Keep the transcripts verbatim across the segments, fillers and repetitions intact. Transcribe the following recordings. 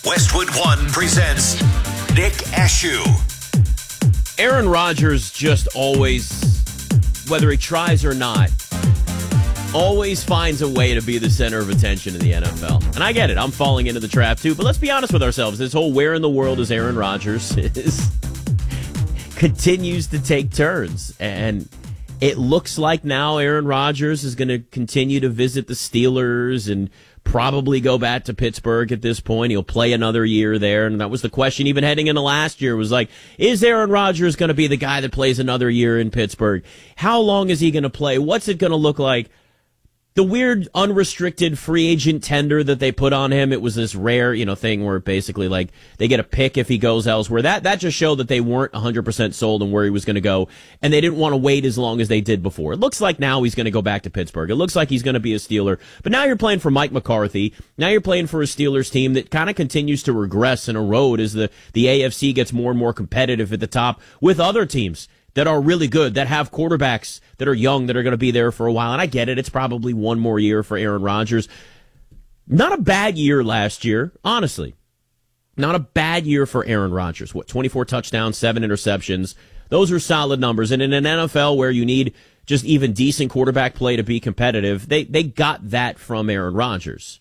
Westwood One presents Nick Ashew. Aaron Rodgers just always, whether he tries or not, always finds a way to be the center of attention in the N F L. And I get it. I'm falling into the trap, too. But let's be honest with ourselves. This whole where in the world is Aaron Rodgers is continues to take turns. And it looks like now Aaron Rodgers is going to continue to visit the Steelers and probably go back to Pittsburgh at this point. He'll play another year there. And that was the question even heading into last year was like, is Aaron Rodgers going to be the guy that plays another year in Pittsburgh? How long is he going to play? What's it going to look like? The weird unrestricted free agent tender that they put on him, it was this rare, you know, thing where basically like they get a pick if he goes elsewhere. That that just showed that they weren't one hundred percent sold on where he was going to go, and they didn't want to wait as long as they did before. It looks like now he's going to go back to Pittsburgh. It looks like he's going to be a Steeler. But now you're playing for Mike McCarthy. Now you're playing for a Steelers team that kind of continues to regress and erode as the, the A F C gets more and more competitive at the top with other teams that are really good, that have quarterbacks that are young, that are going to be there for a while. And I get it. It's probably one more year for Aaron Rodgers. Not a bad year last year, honestly. Not a bad year for Aaron Rodgers. What, twenty-four touchdowns, seven interceptions. Those are solid numbers. And in an N F L where you need just even decent quarterback play to be competitive, they, they got that from Aaron Rodgers.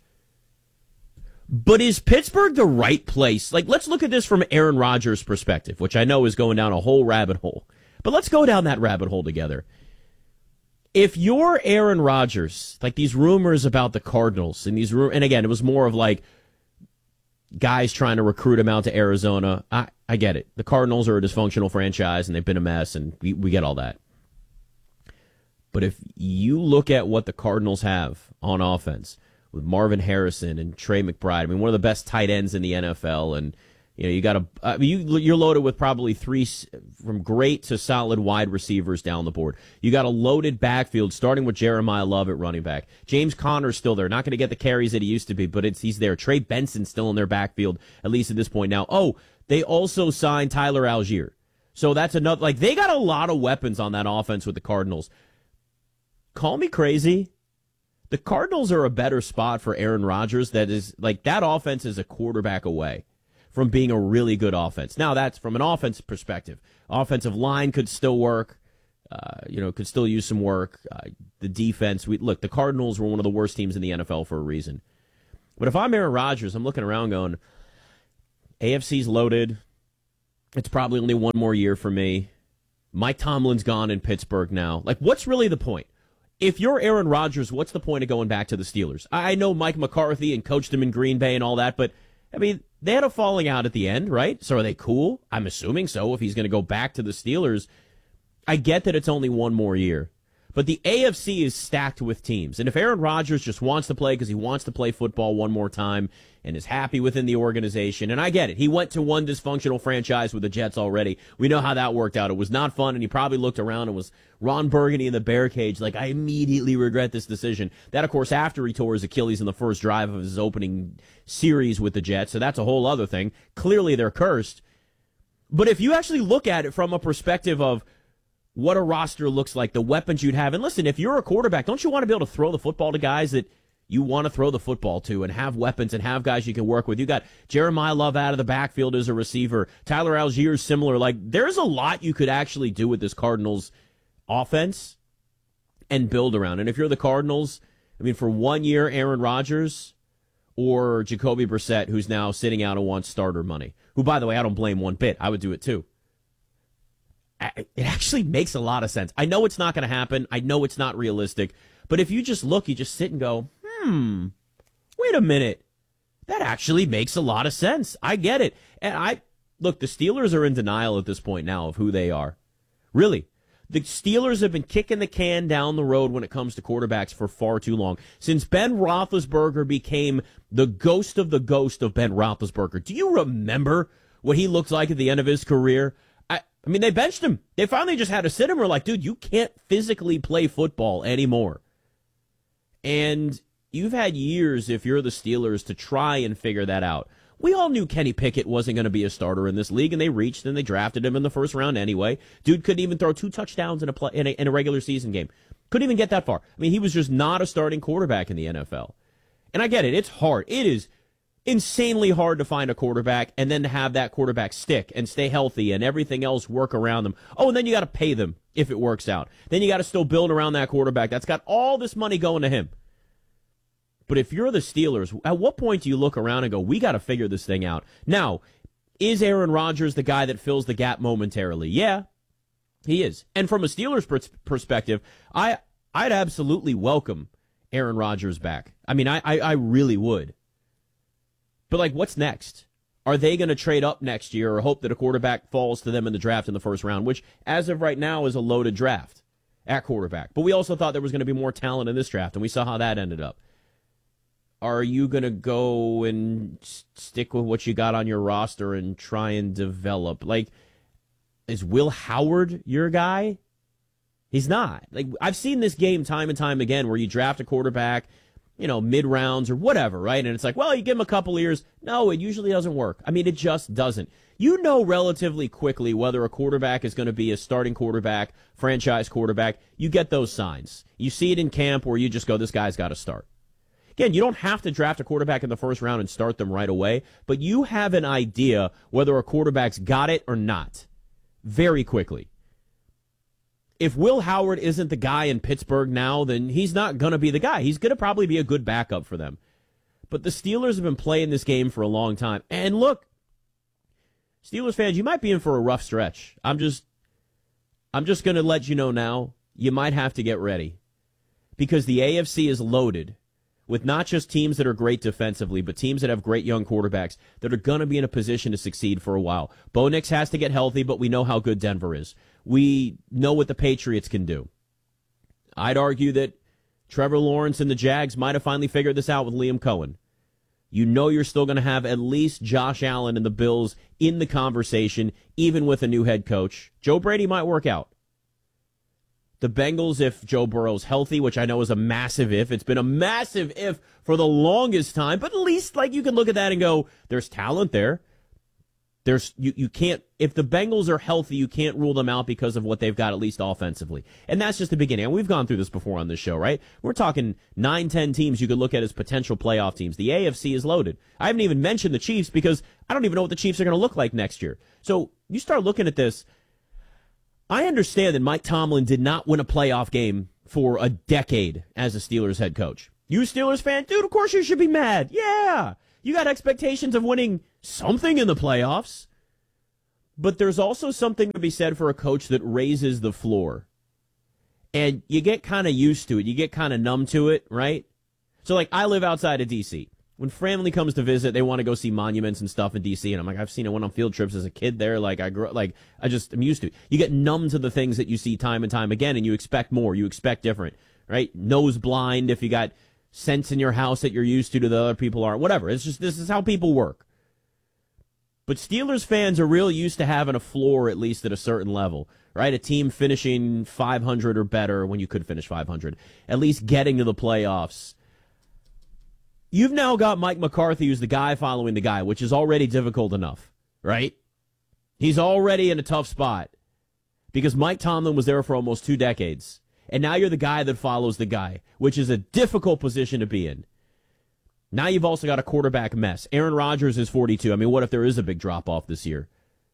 But is Pittsburgh the right place? Like, let's look at this from Aaron Rodgers' perspective, which I know is going down a whole rabbit hole. But let's go down that rabbit hole together. If you're Aaron Rodgers, like these rumors about the Cardinals, and these and again, it was more of like guys trying to recruit him out to Arizona. I, I get it. The Cardinals are a dysfunctional franchise, and they've been a mess, and we, we get all that. But if you look at what the Cardinals have on offense with Marvin Harrison and Trey McBride, I mean, one of the best tight ends in the N F L, and you know, you got a, I mean, you, you're loaded with probably three from great to solid wide receivers down the board. You got a loaded backfield, starting with Jeremiah Love at running back. James Conner's still there. Not going to get the carries that he used to be, but it's he's there. Trey Benson's still in their backfield, at least at this point now. Oh, they also signed Tyler Algier. So that's another, like, they got a lot of weapons on that offense with the Cardinals. Call me crazy. The Cardinals are a better spot for Aaron Rodgers. That is, like, that offense is a quarterback away from being a really good offense. Now, that's from an offensive perspective. Offensive line could still work, uh, you know, could still use some work. Uh, the defense, we look, the Cardinals were one of the worst teams in the N F L for a reason. But if I'm Aaron Rodgers, I'm looking around going, A F C's loaded. It's probably only one more year for me. Mike Tomlin's gone in Pittsburgh now. Like, what's really the point? If you're Aaron Rodgers, what's the point of going back to the Steelers? I know Mike McCarthy and coached him in Green Bay and all that, but, I mean, they had a falling out at the end, right? So are they cool? I'm assuming so if he's going to go back to the Steelers. I get that it's only one more year. But the A F C is stacked with teams. And if Aaron Rodgers just wants to play because he wants to play football one more time and is happy within the organization, and I get it. He went to one dysfunctional franchise with the Jets already. We know how that worked out. It was not fun, and he probably looked around and was Ron Burgundy in the bear cage like, I immediately regret this decision. That, of course, after he tore his Achilles in the first drive of his opening series with the Jets, so that's a whole other thing. Clearly, they're cursed. But if you actually look at it from a perspective of what a roster looks like, the weapons you'd have. And listen, if you're a quarterback, don't you want to be able to throw the football to guys that you want to throw the football to and have weapons and have guys you can work with? You got Jeremiah Love out of the backfield as a receiver. Tyler Algier is similar. Like, there's a lot you could actually do with this Cardinals offense and build around. And if you're the Cardinals, I mean, for one year, Aaron Rodgers or Jacoby Brissett, who's now sitting out and wants starter money, who, by the way, I don't blame one bit. I would do it too. It actually makes a lot of sense. I know it's not going to happen. I know it's not realistic. But if you just look, you just sit and go, hmm, wait a minute. That actually makes a lot of sense. I get it. And I look, the Steelers are in denial at this point now of who they are. Really. The Steelers have been kicking the can down the road when it comes to quarterbacks for far too long. Since Ben Roethlisberger became the ghost of the ghost of Ben Roethlisberger. Do you remember what he looked like at the end of his career? I mean, they benched him. They finally just had to sit him. We're like, dude, you can't physically play football anymore. And you've had years, if you're the Steelers, to try and figure that out. We all knew Kenny Pickett wasn't going to be a starter in this league, and they reached and they drafted him in the first round anyway. Dude couldn't even throw two touchdowns in a, play, in a, in a regular season game. Couldn't even get that far. I mean, he was just not a starting quarterback in the N F L. And I get it. It's hard. It is insanely hard to find a quarterback and then to have that quarterback stick and stay healthy and everything else work around them. Oh, and then you got to pay them if it works out. Then you got to still build around that quarterback that's got all this money going to him. But if you're the Steelers, at what point do you look around and go, we got to figure this thing out? Now, is Aaron Rodgers the guy that fills the gap momentarily? Yeah, he is. And from a Steelers pers- perspective, I, I'd absolutely welcome Aaron Rodgers back. I mean, I, I, I really would. But, like, what's next? Are they going to trade up next year or hope that a quarterback falls to them in the draft in the first round, which, as of right now, is a loaded draft at quarterback. But we also thought there was going to be more talent in this draft, and we saw how that ended up. Are you going to go and stick with what you got on your roster and try and develop? Like, is Will Howard your guy? He's not. Like, I've seen this game time and time again where you draft a quarterback, you know, mid-rounds or whatever, right? And it's like, well, you give him a couple years. No, it usually doesn't work. I mean, it just doesn't. You know relatively quickly whether a quarterback is going to be a starting quarterback, franchise quarterback. You get those signs. You see it in camp where you just go, this guy's got to start. Again, you don't have to draft a quarterback in the first round and start them right away, but you have an idea whether a quarterback's got it or not very quickly. If Will Howard isn't the guy in Pittsburgh now, then he's not going to be the guy. He's going to probably be a good backup for them. But the Steelers have been playing this game for a long time. And look, Steelers fans, you might be in for a rough stretch. I'm just I'm just going to let you know now, you might have to get ready. Because the A F C is loaded with not just teams that are great defensively, but teams that have great young quarterbacks that are going to be in a position to succeed for a while. Bo Nix has to get healthy, but we know how good Denver is. We know what the Patriots can do. I'd argue that Trevor Lawrence and the Jags might have finally figured this out with Liam Cohen. You know you're still going to have at least Josh Allen and the Bills in the conversation, even with a new head coach. Joe Brady might work out. The Bengals, if Joe Burrow's healthy, which I know is a massive if. It's been a massive if for the longest time, but at least like you can look at that and go, there's talent there. There's you, you can't if the Bengals are healthy, you can't rule them out because of what they've got, at least offensively. And that's just the beginning. And we've gone through this before on this show, right? We're talking nine, ten teams you could look at as potential playoff teams. The A F C is loaded. I haven't even mentioned the Chiefs because I don't even know what the Chiefs are going to look like next year. So you start looking at this. I understand that Mike Tomlin did not win a playoff game for a decade as a Steelers head coach. You Steelers fan, dude, of course you should be mad. Yeah. You got expectations of winning something in the playoffs. But there's also something to be said for a coach that raises the floor. And you get kind of used to it. You get kind of numb to it, right? So, like, I live outside of D C When family comes to visit, they want to go see monuments and stuff in D C And I'm like, I've seen it when on field trips as a kid there. Like, I grew like, I just am used to it. You get numb to the things that you see time and time again, and you expect more. You expect different, right? Nose blind if you got sense in your house that you're used to that the other people aren't. Whatever. It's just, this is how people work. But Steelers fans are real used to having a floor, at least at a certain level, right? A team finishing five hundred or better when you could finish five hundred. At least getting to the playoffs. You've now got Mike McCarthy, who's the guy following the guy, which is already difficult enough, right? He's already in a tough spot because Mike Tomlin was there for almost two decades. And now you're the guy that follows the guy, which is a difficult position to be in. Now you've also got a quarterback mess. Aaron Rodgers is forty-two. I mean, what if there is a big drop-off this year?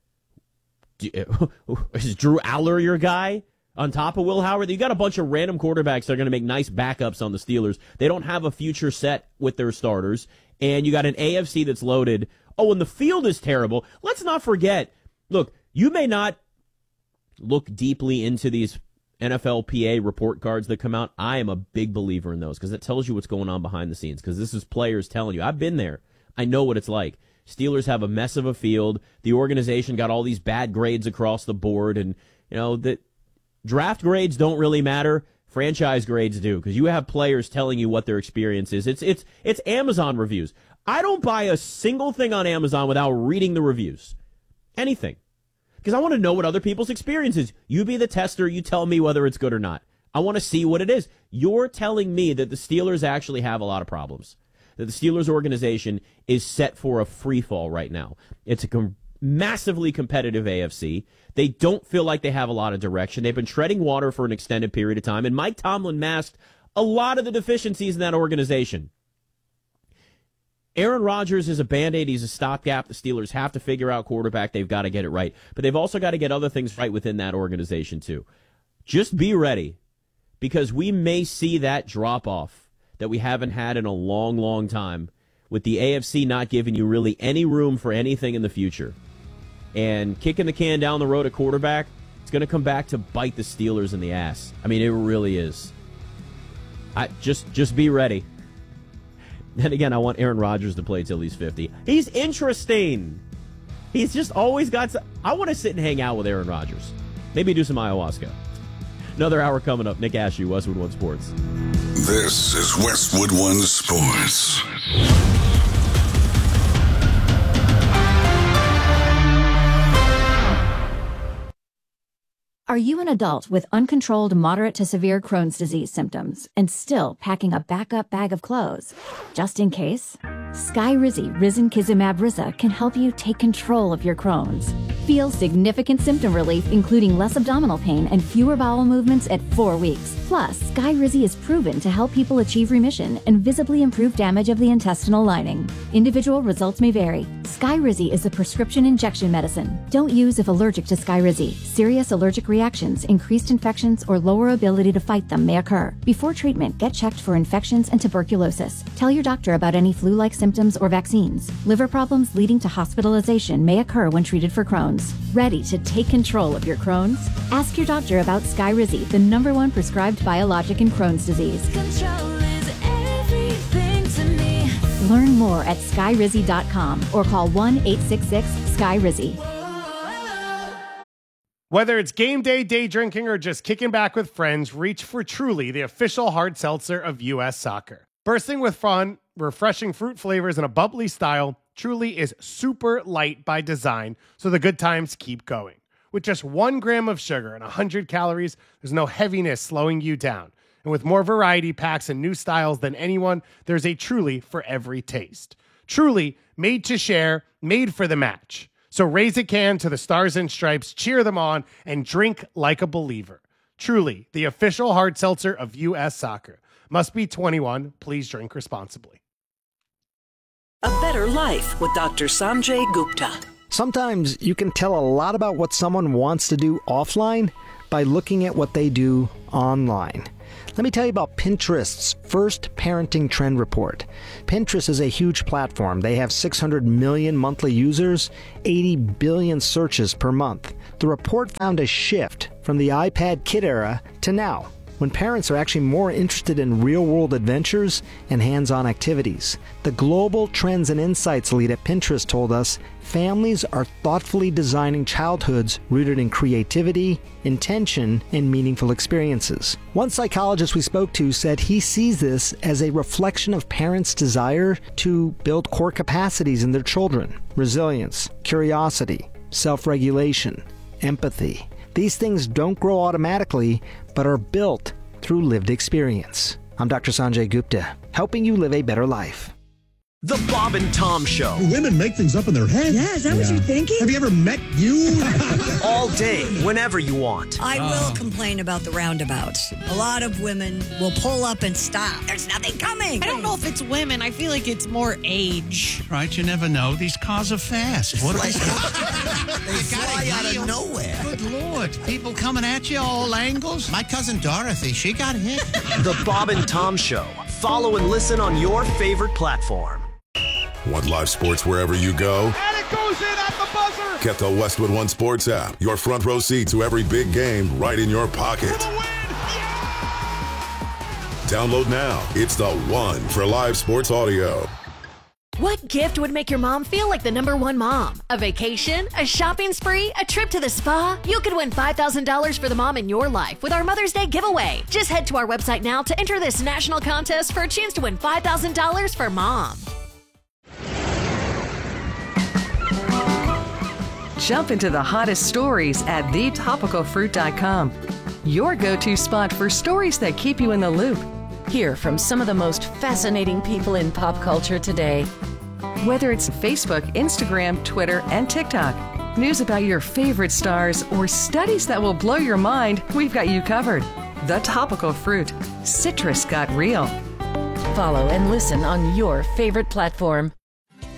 Is Drew Aller your guy on top of Will Howard? You got a bunch of random quarterbacks that are going to make nice backups on the Steelers. They don't have a future set with their starters. And you got an A F C that's loaded. Oh, and the field is terrible. Let's not forget, look, you may not look deeply into these N F L P A report cards that come out. I am a big believer in those because it tells you what's going on behind the scenes, because this is players telling you. I've been there. I know what it's like. Steelers have a mess of a field. The organization got all these bad grades across the board, and you know that draft grades don't really matter. Franchise grades do, because you have players telling you what their experience is. It's it's it's Amazon reviews. I don't buy a single thing on Amazon without reading the reviews. Anything. Because I want to know what other people's experience is. You be the tester. You tell me whether it's good or not. I want to see what it is. You're telling me that the Steelers actually have a lot of problems. That the Steelers organization is set for a free fall right now. It's a com- massively competitive A F C. They don't feel like they have a lot of direction. They've been treading water for an extended period of time. And Mike Tomlin masked a lot of the deficiencies in that organization. Aaron Rodgers is a Band-Aid. He's a stopgap. The Steelers have to figure out quarterback. They've got to get it right. But they've also got to get other things right within that organization, too. Just be ready, because we may see that drop-off that we haven't had in a long, long time, with the A F C not giving you really any room for anything in the future. And kicking the can down the road at quarterback, it's going to come back to bite the Steelers in the ass. I mean, it really is. I just just be ready. Then again, I want Aaron Rodgers to play till he's fifty. He's interesting. He's just always got some, I want to sit and hang out with Aaron Rodgers. Maybe do some ayahuasca. Another hour coming up. Nick Ashew, Westwood One Sports. This is Westwood One Sports. Are you an adult with uncontrolled moderate to severe Crohn's disease symptoms and still packing a backup bag of clothes? Just in case? Skyrizi Risankizumab Riza can help you take control of your Crohn's. Feel significant symptom relief, including less abdominal pain and fewer bowel movements at four weeks. Plus, Skyrizi is proven to help people achieve remission and visibly improve damage of the intestinal lining. Individual results may vary. Skyrizi is a prescription injection medicine. Don't use if allergic to Skyrizi. Serious allergic reactions, increased infections, or lower ability to fight them may occur. Before treatment, get checked for infections and tuberculosis. Tell your doctor about any flu-like symptoms or vaccines. Liver problems leading to hospitalization may occur when treated for Crohn's. Ready to take control of your Crohn's? Ask your doctor about Skyrizi, the number one prescribed biologic in Crohn's disease. Control is everything to me. Learn more at skyrizi dot com or call one eight six six sky rizi. Whether it's game day, day drinking, or just kicking back with friends, reach for Truly, the official hard seltzer of U S Soccer. Bursting with fun, refreshing fruit flavors, and a bubbly style, Truly is super light by design, so the good times keep going. With just one gram of sugar and one hundred calories, there's no heaviness slowing you down. And with more variety packs and new styles than anyone, there's a Truly for every taste. Truly, made to share, made for the match. So raise a can to the Stars and Stripes, cheer them on, and drink like a believer. Truly, the official hard seltzer of U S Soccer. Must be twenty-one. Please drink responsibly. A Better Life with Doctor Sanjay Gupta. Sometimes you can tell a lot about what someone wants to do offline by looking at what they do online. Let me tell you about Pinterest's first parenting trend report. Pinterest is a huge platform. They have six hundred million monthly users, eighty billion searches per month. The report found a shift from the iPad kid era to now, when parents are actually more interested in real-world adventures and hands-on activities. The Global Trends and Insights lead at Pinterest told us families are thoughtfully designing childhoods rooted in creativity, intention, and meaningful experiences. One psychologist we spoke to said he sees this as a reflection of parents' desire to build core capacities in their children: resilience, curiosity, self-regulation, empathy. These things don't grow automatically, but are built through lived experience. I'm Doctor Sanjay Gupta, helping you live a better life. The Bob and Tom Show. Women make things up in their head. Yeah, is that yeah. what you're thinking? Have you ever met you? All day, whenever you want. I oh. will complain about the roundabouts. A lot of women will pull up and stop. There's nothing coming. I don't know if it's women. I feel like it's more age. Right, you never know. These cars are fast. What are they? They fly out of nowhere. Good Lord. People coming at you all angles. My cousin Dorothy, she got hit. The Bob and Tom Show. Follow and listen on your favorite platform. Want live sports wherever you go? And it goes in at the buzzer! Get the Westwood One Sports app. Your front row seat to every big game right in your pocket. For the win! Yeah! Download now. It's the one for live sports audio. What gift would make your mom feel like the number one mom? A vacation? A shopping spree? A trip to the spa? You could win five thousand dollars for the mom in your life with our Mother's Day giveaway. Just head to our website now to enter this national contest for a chance to win five thousand dollars for mom. Jump into the hottest stories at the topical fruit dot com. Your go-to spot for stories that keep you in the loop. Hear from some of the most fascinating people in pop culture today. Whether it's Facebook, Instagram, Twitter, and TikTok, news about your favorite stars, or studies that will blow your mind, we've got you covered. The Topical Fruit. Citrus got real. Follow and listen on your favorite platform.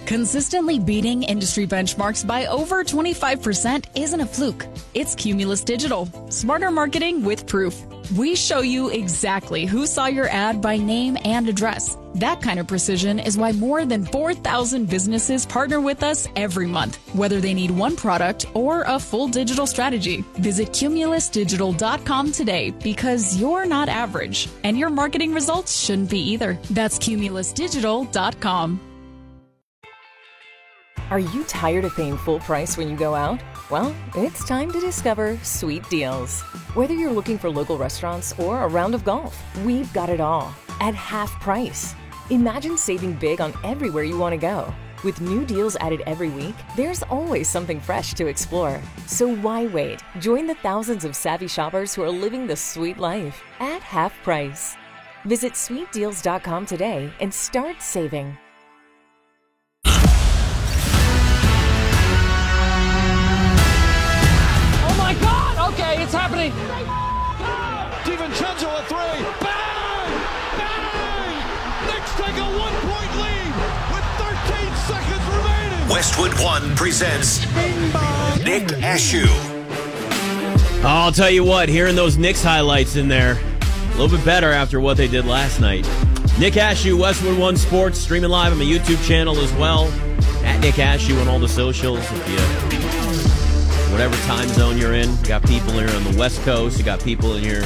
Consistently beating industry benchmarks by over twenty-five percent isn't a fluke. It's Cumulus Digital. Smarter marketing with proof. We show you exactly who saw your ad by name and address. That kind of precision is why more than four thousand businesses partner with us every month, whether they need one product or a full digital strategy. Visit cumulus digital dot com today because you're not average, and your marketing results shouldn't be either. That's cumulus digital dot com. Are you tired of paying full price when you go out? Well, it's time to discover Sweet Deals. Whether you're looking for local restaurants or a round of golf, we've got it all at half price. Imagine saving big on everywhere you want to go. With new deals added every week, there's always something fresh to explore. So why wait? Join the thousands of savvy shoppers who are living the sweet life at half price. Visit sweet deals dot com today and start saving. Oh my God! Okay, it's happening. DiVincenzo a three. Bang! Bang! Knicks take a one-point lead with thirteen seconds remaining. Westwood One presents Nick Ashew. I'll tell you what, hearing those Knicks highlights in there, a little bit better after what they did last night. Nick Ashew, Westwood One Sports, streaming live on my YouTube channel as well. At Nick Ashew on all the socials. If you, whatever time zone you're in, you got people here on the West Coast. You got people in here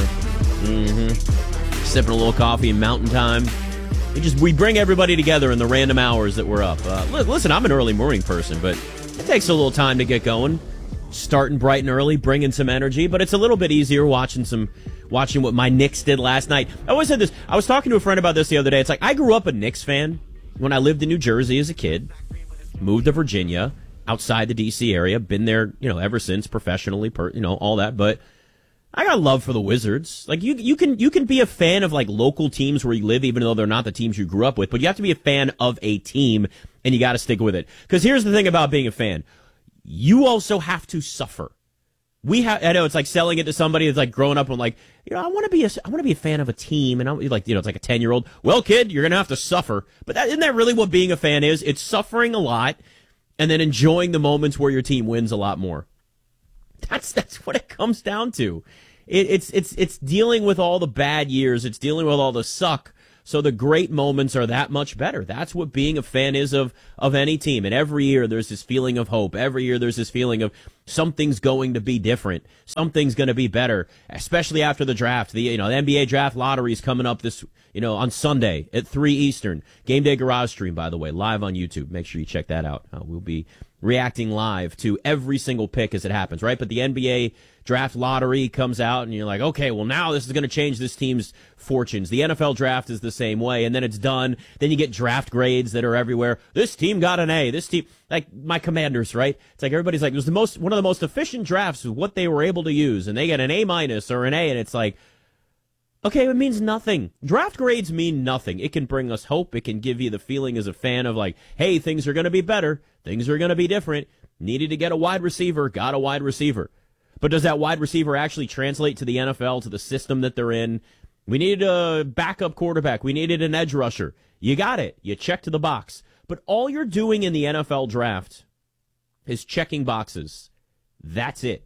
mm-hmm, sipping a little coffee in Mountain Time. We just we bring everybody together in the random hours that we're up. Uh, listen, I'm an early morning person, but it takes a little time to get going. Starting bright and early, bringing some energy, but it's a little bit easier watching some watching what my Knicks did last night. I always said this. I was talking to a friend about this the other day. It's like I grew up a Knicks fan when I lived in New Jersey as a kid. Moved to Virginia, outside the D C area. Been there, you know, ever since professionally, per, you know, all that. But I got love for the Wizards. Like you, you can you can be a fan of like local teams where you live, even though they're not the teams you grew up with. But you have to be a fan of a team, and you got to stick with it. Because here's the thing about being a fan: you also have to suffer. We have. I know it's like selling it to somebody that's like growing up and like, you know, I want to be a, I want to be a fan of a team, and I'm like, you know, it's like a ten year old. Well, kid, you're gonna have to suffer. But that, isn't that really what being a fan is? It's suffering a lot, and then enjoying the moments where your team wins a lot more. That's that's what it comes down to. It, it's it's it's dealing with all the bad years. It's dealing with all the suck. So the great moments are that much better. That's what being a fan is of, of any team. And every year there's this feeling of hope. Every year there's this feeling of something's going to be different. Something's going to be better, especially after the draft. The, you know, the N B A draft lottery is coming up this, you know, on Sunday at three Eastern. Game Day Garage Stream, by the way, live on YouTube. Make sure you check that out. Uh, we'll be reacting live to every single pick as it happens, right? But the N B A draft lottery comes out, and you're like, okay, well, now this is going to change this team's fortunes. The N F L draft is the same way, and then it's done. Then you get draft grades that are everywhere. This team got an A. This team, like my Commanders, right? It's like everybody's like, it was the most one of the most efficient drafts with what they were able to use, and they get an A minus or an A, and it's like, okay, it means nothing. Draft grades mean nothing. It can bring us hope. It can give you the feeling as a fan of like, hey, things are going to be better. Things are going to be different. Needed to get a wide receiver. Got a wide receiver. But does that wide receiver actually translate to the N F L, to the system that they're in? We needed a backup quarterback. We needed an edge rusher. You got it. You checked the box. But all you're doing in the N F L draft is checking boxes. That's it.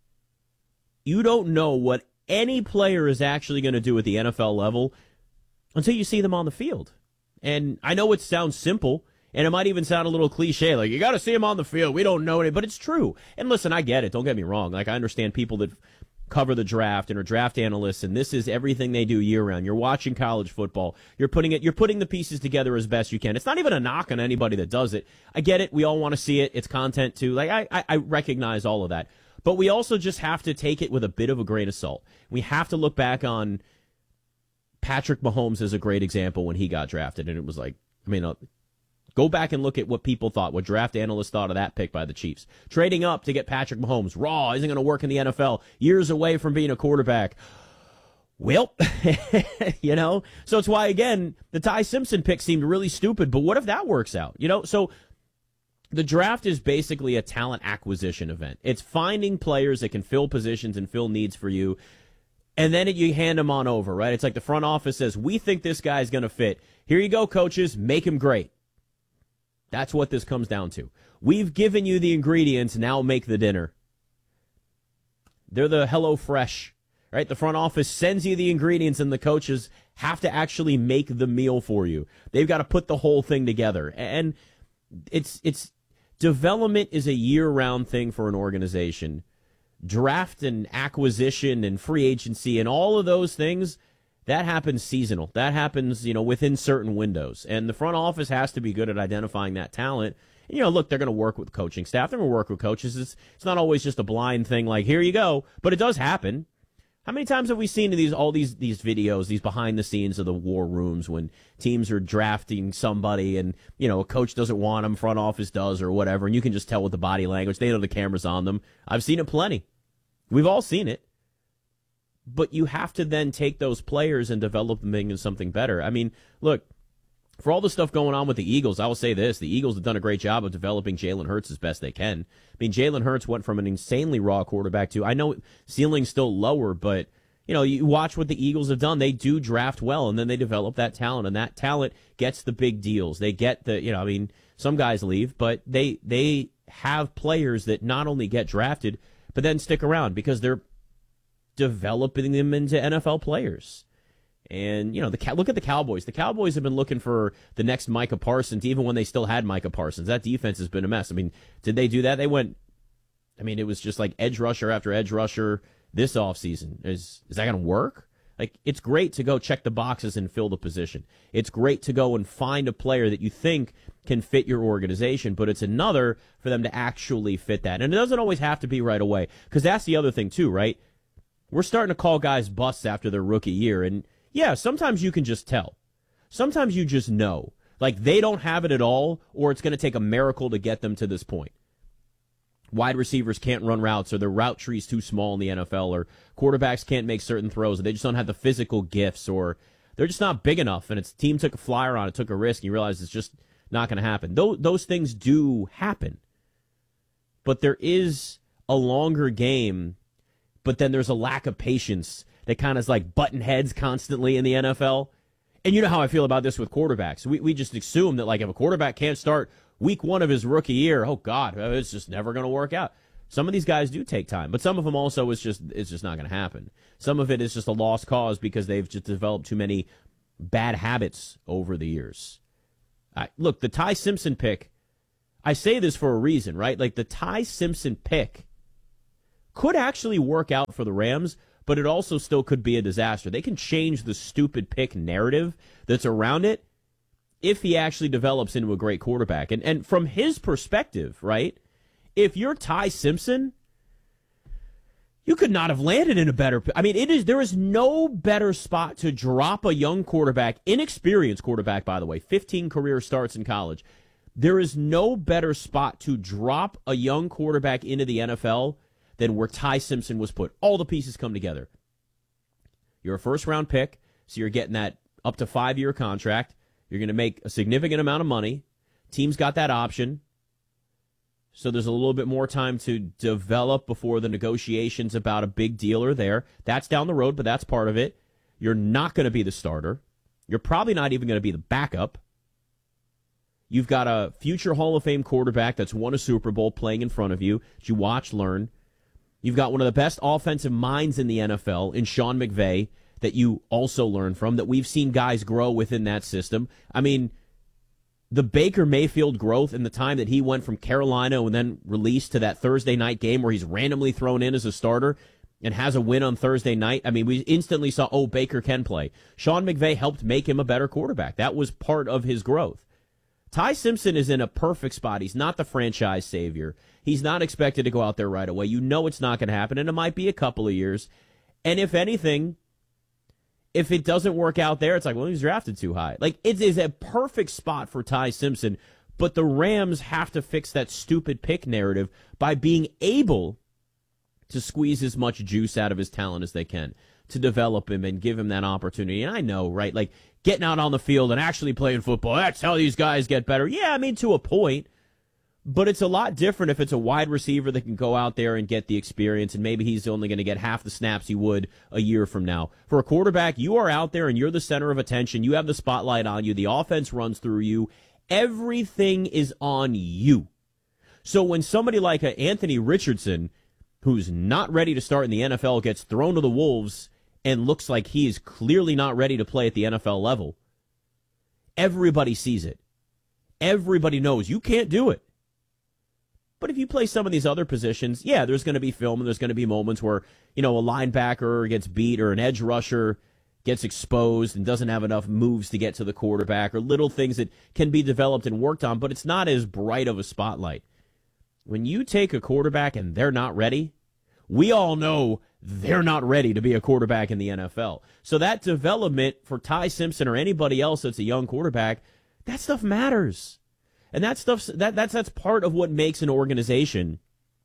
You don't know what any player is actually going to do at the N F L level until you see them on the field. And I know it sounds simple, and it might even sound a little cliche, like, you got to see them on the field. We don't know any, but it's true. And listen, I get it. Don't get me wrong. Like, I understand people that cover the draft and are draft analysts, and this is everything they do year-round. You're watching college football. You're putting it. You're putting the pieces together as best you can. It's not even a knock on anybody that does it. I get it. We all want to see it. It's content, too. Like, I, I, I recognize all of that. But we also just have to take it with a bit of a grain of salt. We have to look back on Patrick Mahomes as a great example when he got drafted. And it was like, I mean, uh, go back and look at what people thought, what draft analysts thought of that pick by the Chiefs. Trading up to get Patrick Mahomes, raw, isn't going to work in the N F L, years away from being a quarterback. Well, you know, so it's why, again, the Ty Simpson pick seemed really stupid. But what if that works out? You know, so the draft is basically a talent acquisition event. It's finding players that can fill positions and fill needs for you, and then it, you hand them on over, right? It's like the front office says, we think this guy's going to fit. Here you go, coaches. Make him great. That's what this comes down to. We've given you the ingredients, now make the dinner. They're the Hello Fresh, right? The front office sends you the ingredients, and the coaches have to actually make the meal for you. They've got to put the whole thing together. And it's it's development is a year-round thing for an organization. Draft and acquisition and free agency and all of those things, that happens seasonal. That happens, you know, within certain windows. And the front office has to be good at identifying that talent. And, you know, look, they're going to work with coaching staff. They're going to work with coaches. It's, it's not always just a blind thing like, here you go. But it does happen. How many times have we seen these all these these videos, these behind the scenes of the war rooms when teams are drafting somebody and, you know, a coach doesn't want them, front office does or whatever, and you can just tell with the body language. They know the camera's on them. I've seen it plenty. We've all seen it. But you have to then take those players and develop them into something better. I mean, look, for all the stuff going on with the Eagles, I will say this. The Eagles have done a great job of developing Jalen Hurts as best they can. I mean, Jalen Hurts went from an insanely raw quarterback to, I know ceiling's still lower, but, you know, you watch what the Eagles have done. They do draft well, and then they develop that talent, and that talent gets the big deals. They get the, you know, I mean, some guys leave, but they they have players that not only get drafted, but then stick around because they're developing them into N F L players. And, you know, the look at the Cowboys. The Cowboys have been looking for the next Micah Parsons, even when they still had Micah Parsons. That defense has been a mess. I mean, did they do that? They went, I mean, it was just like edge rusher after edge rusher this offseason. Is, is that going to work? Like, it's great to go check the boxes and fill the position. It's great to go and find a player that you think can fit your organization, but it's another for them to actually fit that. And it doesn't always have to be right away, because that's the other thing, too, right? We're starting to call guys busts after their rookie year, and yeah, sometimes you can just tell. Sometimes you just know. Like, they don't have it at all, or it's going to take a miracle to get them to this point. Wide receivers can't run routes, or their route tree's too small in the N F L, or quarterbacks can't make certain throws, or they just don't have the physical gifts, or they're just not big enough, and its team took a flyer on it, took a risk, and you realize it's just not going to happen. Those, those things do happen. But there is a longer game, but then there's a lack of patience that kind of is like button heads constantly in the N F L. And you know how I feel about this with quarterbacks. We we just assume that, like, if a quarterback can't start week one of his rookie year, oh, God, it's just never going to work out. Some of these guys do take time, but some of them also is just it's just not going to happen. Some of it is just a lost cause because they've just developed too many bad habits over the years. I, look, the Ty Simpson pick, I say this for a reason, right? Like, the Ty Simpson pick could actually work out for the Rams, but it also still could be a disaster. They can change the stupid pick narrative that's around it if he actually develops into a great quarterback. And and from his perspective, right, if you're Ty Simpson, you could not have landed in a better – I mean, it is there is no better spot to drop a young quarterback, inexperienced quarterback, by the way, fifteen career starts in college. There is no better spot to drop a young quarterback into the N F L than where Ty Simpson was put. All the pieces come together. You're a first-round pick, so you're getting that up to five-year contract. You're going to make a significant amount of money. Team's got that option. So there's a little bit more time to develop before the negotiations about a big deal are there. That's down the road, but that's part of it. You're not going to be the starter. You're probably not even going to be the backup. You've got a future Hall of Fame quarterback that's won a Super Bowl playing in front of you that you watch, learn. You've got one of the best offensive minds in the N F L in Sean McVay that you also learn from, that we've seen guys grow within that system. I mean, the Baker Mayfield growth in the time that he went from Carolina and then released to that Thursday night game where he's randomly thrown in as a starter and has a win on Thursday night. I mean, we instantly saw, oh, Baker can play. Sean McVay helped make him a better quarterback. That was part of his growth. Ty Simpson is in a perfect spot. He's not the franchise savior. He's not expected to go out there right away. You know it's not going to happen, and it might be a couple of years. And if anything, if it doesn't work out there, it's like, well, he's drafted too high. Like, it is a perfect spot for Ty Simpson, but the Rams have to fix that stupid pick narrative by being able to squeeze as much juice out of his talent as they can to develop him and give him that opportunity. And I know, right, like, getting out on the field and actually playing football, that's how these guys get better. Yeah, I mean, to a point. But it's a lot different if it's a wide receiver that can go out there and get the experience, and maybe he's only going to get half the snaps he would a year from now. For a quarterback, you are out there and you're the center of attention. You have the spotlight on you. The offense runs through you. Everything is on you. So when somebody like a Anthony Richardson, who's not ready to start in the N F L, gets thrown to the Wolves and looks like he is clearly not ready to play at the N F L level, everybody sees it. Everybody knows you can't do it. But if you play some of these other positions, yeah, there's going to be film and there's going to be moments where, you know, a linebacker gets beat or an edge rusher gets exposed and doesn't have enough moves to get to the quarterback, or little things that can be developed and worked on, but it's not as bright of a spotlight. When you take a quarterback and they're not ready, we all know they're not ready to be a quarterback in the N F L. So that development for Ty Simpson or anybody else that's a young quarterback, that stuff matters. And that stuff's, that, that's, that's part of what makes an organization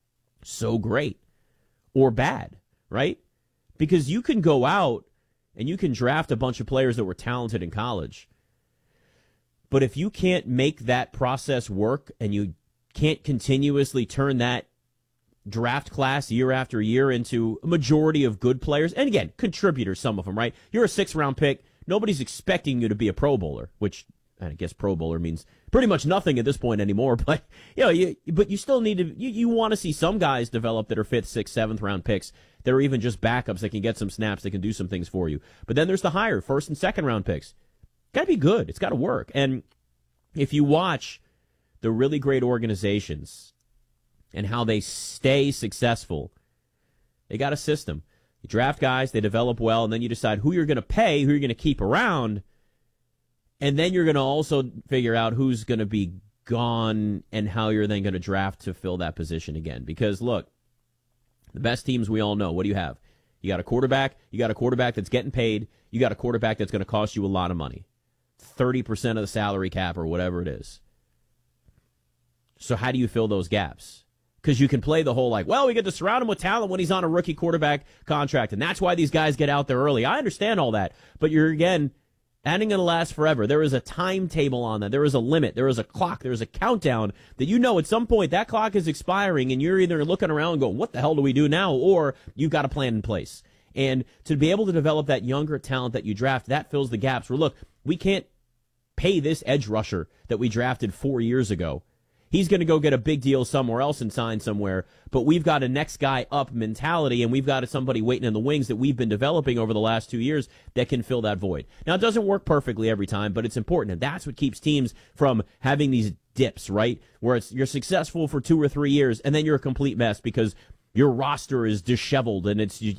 so great or bad, right? Because you can go out and you can draft a bunch of players that were talented in college. But if you can't make that process work and you can't continuously turn that draft class year after year into a majority of good players, and again, contributors, some of them, right? You're a six-round pick. Nobody's expecting you to be a Pro Bowler, which I guess Pro Bowler means pretty much nothing at this point anymore. But you know, you, but you still need to. You, you want to see some guys develop that are fifth, sixth, seventh round picks that are even just backups that can get some snaps, that can do some things for you. But then there's the higher first and second round picks. Got to be good. It's got to work. And if you watch the really great organizations and how they stay successful, they got a system. You draft guys, they develop well, and then you decide who you're going to pay, who you're going to keep around. And then you're going to also figure out who's going to be gone and how you're then going to draft to fill that position again. Because, look, the best teams we all know, what do you have? You got a quarterback. You got a quarterback that's getting paid. You got a quarterback that's going to cost you a lot of money, thirty percent of the salary cap or whatever it is. So how do you fill those gaps? Because you can play the whole like, well, we get to surround him with talent when he's on a rookie quarterback contract, and that's why these guys get out there early. I understand all that. But you're, again, that ain't going to last forever. There is a timetable on that. There is a limit. There is a clock. There is a countdown that you know at some point that clock is expiring and you're either looking around and going, what the hell do we do now? Or you've got a plan in place. And to be able to develop that younger talent that you draft, that fills the gaps where, look, we can't pay this edge rusher that we drafted four years ago. He's going to go get a big deal somewhere else and sign somewhere, but we've got a next guy up mentality, and we've got somebody waiting in the wings that we've been developing over the last two years that can fill that void. Now, it doesn't work perfectly every time, but it's important, and that's what keeps teams from having these dips, right, where it's you're successful for two or three years, and then you're a complete mess because your roster is disheveled, and it's you,